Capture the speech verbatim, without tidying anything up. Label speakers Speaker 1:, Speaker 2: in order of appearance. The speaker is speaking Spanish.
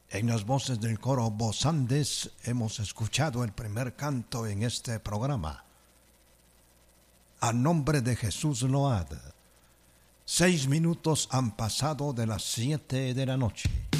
Speaker 1: En las voces del coro Voz Andes hemos escuchado el primer canto en este programa. A nombre de Jesús Load. Seis minutos han pasado de las siete de la noche.